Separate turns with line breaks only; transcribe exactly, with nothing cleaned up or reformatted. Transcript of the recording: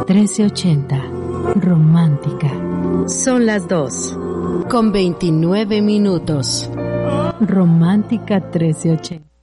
trece ochenta. Romántica.
Son las dos, con veintinueve minutos.
Romántica trece ochenta.